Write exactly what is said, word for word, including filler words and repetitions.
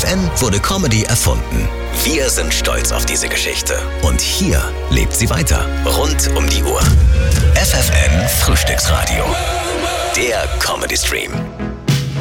N wurde Comedy erfunden. Wir sind stolz auf diese Geschichte. Und hier lebt sie weiter. Rund um die Uhr. F F N Frühstücksradio. Der Comedy Stream.